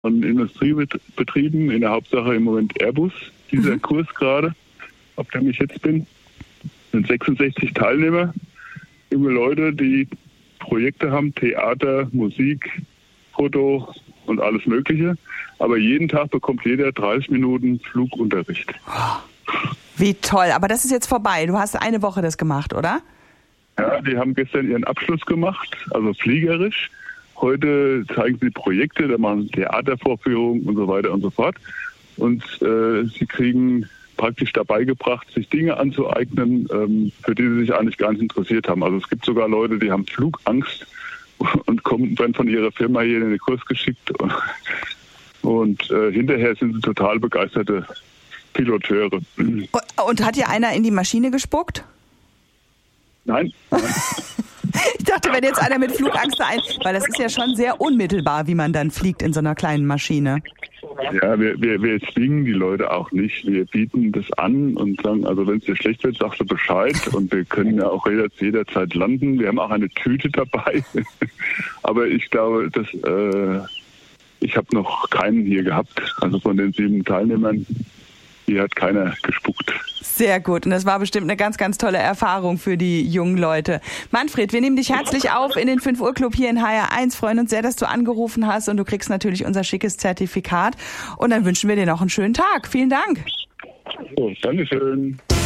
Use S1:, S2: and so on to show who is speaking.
S1: von Industriebetrieben, in der Hauptsache im Moment Airbus, dieser Kurs gerade, auf dem ich jetzt bin. Es sind 66 Teilnehmer, junge Leute, die Projekte haben, Theater, Musik, Foto und alles Mögliche. Aber jeden Tag bekommt jeder 30 Minuten Flugunterricht.
S2: Wie toll, aber das ist jetzt vorbei. Du hast eine Woche das gemacht, oder?
S1: Ja, die haben gestern ihren Abschluss gemacht, also fliegerisch. Heute zeigen sie Projekte, da machen sie Theatervorführungen und so weiter und so fort. Und sie kriegen praktisch dabei gebracht, sich Dinge anzueignen, für die sie sich eigentlich gar nicht interessiert haben. Also es gibt sogar Leute, die haben Flugangst und werden von ihrer Firma hier in den Kurs geschickt. Und hinterher sind sie total begeisterte Piloteure.
S2: Und hat dir einer in die Maschine gespuckt?
S1: Nein.
S2: Ich dachte, wenn jetzt einer mit Flugangst weil das ist ja schon sehr unmittelbar, wie man dann fliegt in so einer kleinen Maschine.
S1: Ja, wir zwingen die Leute auch nicht. Wir bieten das an und sagen, also wenn es dir schlecht wird, sagst du Bescheid und wir können ja auch jederzeit landen. Wir haben auch eine Tüte dabei. Aber ich glaube, ich habe noch keinen hier gehabt. Also von den 7 Teilnehmern, hier hat keiner gespuckt.
S2: Sehr gut. Und das war bestimmt eine ganz, ganz tolle Erfahrung für die jungen Leute. Manfred, wir nehmen dich herzlich auf in den 5 Uhr Club hier in HR1. Freuen uns sehr, dass du angerufen hast und du kriegst natürlich unser schickes Zertifikat. Und dann wünschen wir dir noch einen schönen Tag. Vielen Dank.
S1: So, Dankeschön.